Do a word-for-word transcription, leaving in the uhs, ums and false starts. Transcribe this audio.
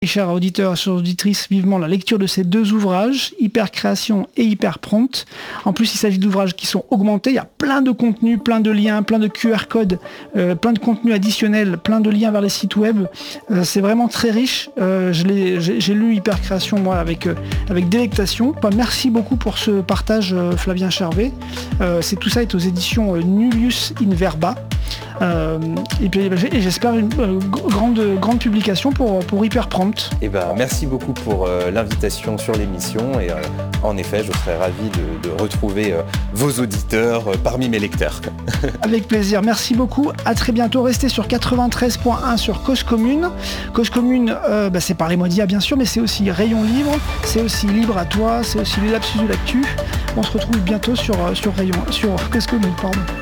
Chers auditeurs et chères auditrices, vivement la lecture de ces deux ouvrages, Hypercréation et Hyperprompt. En plus, il s'agit d'ouvrages qui sont augmentés. Il y a plein de contenus, plein de liens, plein de Q R codes, euh, plein de contenus additionnels, plein de liens vers les sites web. Euh, c'est vraiment très riche. Euh, je l'ai, j'ai, j'ai lu Hypercréation, moi, avec, euh, avec délectation. Bah, merci beaucoup pour ce partage, euh, Flavien Chervet. Euh, c'est, tout ça est aux éditions euh, Nullius in Verba. Euh, et puis et j'espère une euh, grande, grande publication pour, pour Hyperprompt. Et ben, merci beaucoup pour euh, l'invitation sur l'émission et euh, en effet je serais ravi de, de retrouver euh, vos auditeurs euh, parmi mes lecteurs. Avec plaisir, merci beaucoup, à très bientôt. Restez sur quatre-vingt-treize point un sur Cause Commune. Cause Commune, euh, bah, c'est Parlez-moi bien sûr, mais c'est aussi Rayon Libre, c'est aussi Libre à toi, c'est aussi les lapsus de l'actu. On se retrouve bientôt sur, sur Rayon, sur Cause Commune, pardon.